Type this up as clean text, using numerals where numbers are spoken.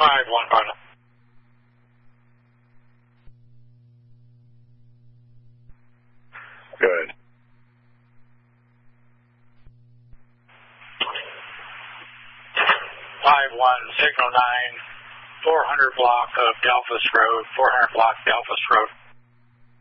5-1 final. Good. 5-1, signal 9, 400 block of Delphus Road, 400 block Delphus Road.